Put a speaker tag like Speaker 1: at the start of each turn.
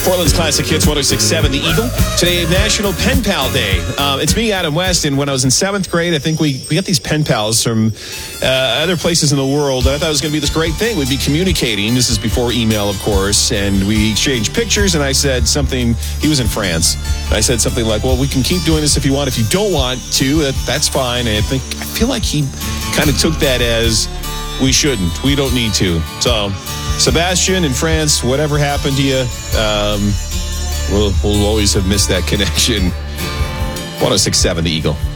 Speaker 1: Portland's Classic Hits 106.7 The Eagle. Today, National Pen Pal Day. It's me, Adam West, and when I was in 7th grade, I think we got these pen pals from other places in the world. I thought it was going to be this great thing. We'd be communicating. This is before email, of course, and we exchanged pictures, and I said something. He was in France. I said something like, well, we can keep doing this if you want. If you don't want to, that's fine. And I feel like he kind of took that as we shouldn't. We don't need to. So, Sebastian in France, whatever happened to you, we'll always have missed that connection. 106.7 The Eagle.